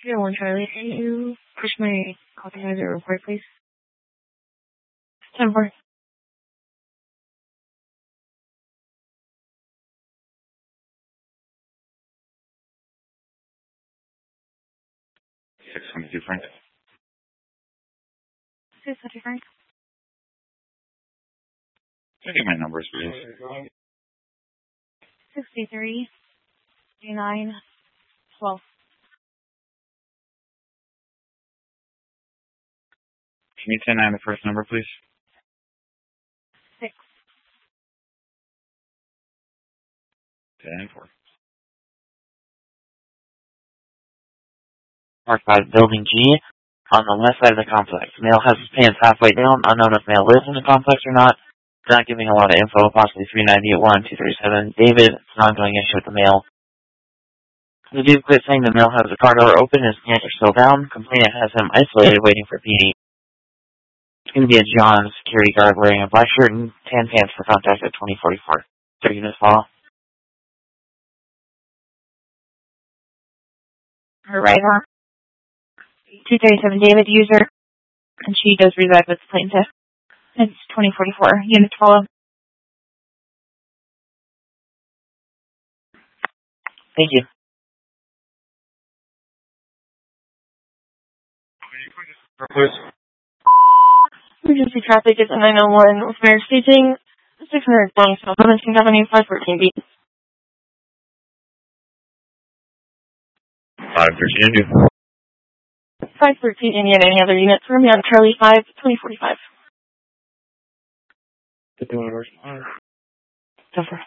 01 Charlie, can you push my copy manager report, please? 10-4. 622 Frank. 622 Frank. Can I get my numbers, please? 63, 39, 12. Can you 10-9 the first number, please? 6. 10-4. Mark 5, Building G, on the west side of the complex. Male has his pants halfway down, unknown if male lives in the complex or not. Not giving a lot of info, possibly 390 at 237. David, it's an ongoing issue with the male. The dude quit saying the male has the car door open, his pants are still down. Complainant has him isolated, waiting for PD. It's going to be a John security guard wearing a black shirt and tan pants for contact at 2044. 30 units follow. Her right arm. 237 David, user, and she does reside with the plaintiff. It's 2044. Units follow. Thank you. Emergency traffic is at 901 with Mayor staging 600 South Livingston Avenue, 514B. 513 513 Indian, any other units for me on Charlie 5, 2045. The doors. Over.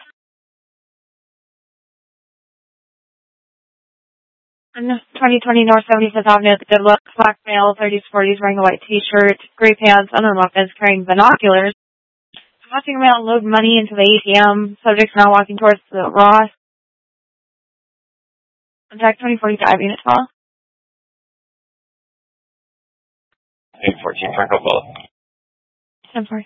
On 2020 North 75th Avenue at the Good Luck, black male, 30s, 40s, wearing a white t-shirt, gray pants, under weapons, carrying binoculars. Watching a man load money into the ATM. Subjects now walking towards the Ross. Contact 2045 unit call. 814 Frank O'Ball. 10-4.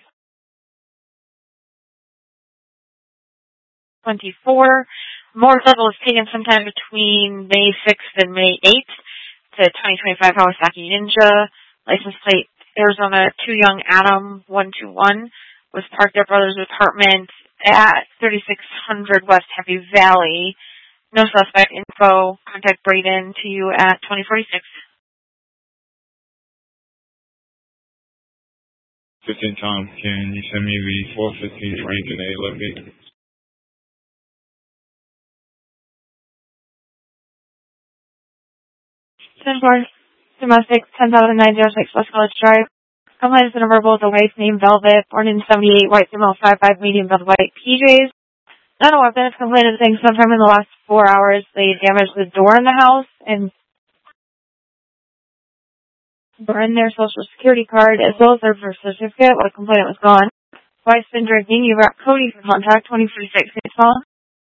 24. More level was taken sometime between May 6th and May 8th to 2025 Kawasaki Ninja. License plate Arizona 2 Young Adam 121 was parked at Brothers Apartment at 3600 West Happy Valley. No suspect info. Contact Braden to you at 2046. 15 Tom, can you send me the 415 Frank and A11? 10-4. Domestic 10,906 West College Drive. Complaint is a number of the wife named Velvet, born in 78, white female, 5'5", medium build, white PJs. Not a weapon. Complaint is saying sometime in the last 4 hours they damaged the door in the house and burned their social security card as well as their birth certificate while the complainant was gone. Wife's been drinking. You got Cody for contact 2046. Call.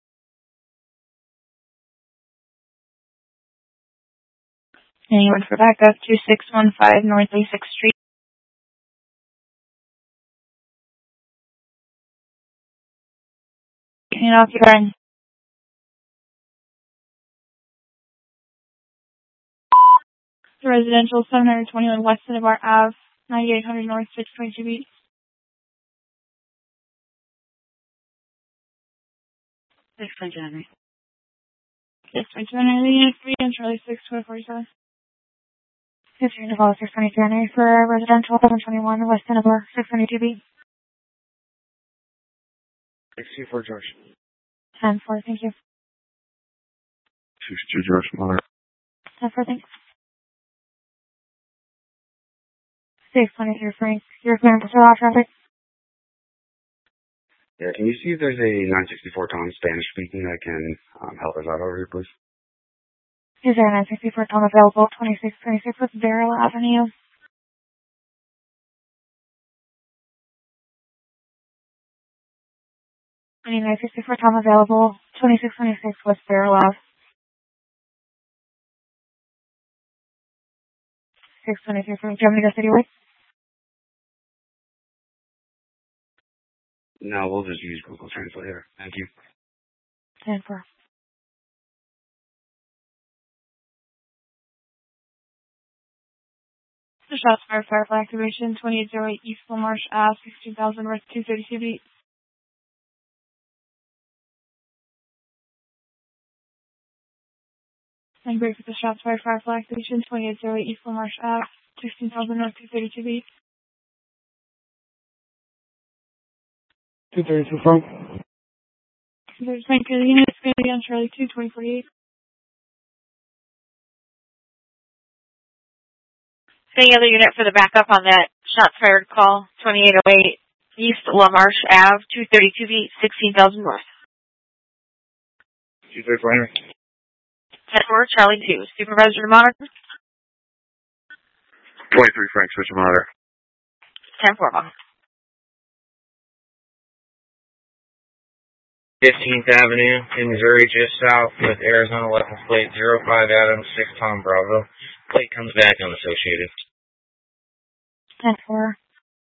Anyone for backup 2615 North 86th Street. Can you occupy? The residential 721 West Cinnabar Ave, 9800 North 622 B. 622 Henry, 3 and Charlie 647. 15 to follow 622 Henry for residential 721 West Cinnabar 622 B. 64 George. 10-4, thank you. 62 George Miller. 10-4, thanks. 623 Frank, you're clearing for traffic. Yeah, can you see if there's a 964 Tom Spanish speaking that can help us out over here, please? Is there a 964 Tom available? 2626 with Barrel Avenue. Any 964 Tom available? 2626 with Barrel Ave. 623 from Germany to City Way. No, we'll just use Google Translator. Thank you. 10-4. The shots fired, Firefly activation, 2808 East Lamarche Ave, 16,000 North, 232 feet. And break with the shots fired, Firefly activation, 2808 East Lamarche Ave, 16,000 North, 232 feet. 232 from. 232 Frank, the unit is going to be on Charlie 2, 2048. Any other unit for the backup on that shots fired call? 2808 East Lamarche Ave, 232 feet, 16,000 North. 234 Henry. 10-4, Charlie 2. Supervisor to monitor. 23 Frank, switch to monitor. 10-4, Bob. 15th Avenue in Missouri, just south with Arizona license plate 05 Adams 6 Tom Bravo. Plate comes back unassociated. 10-4.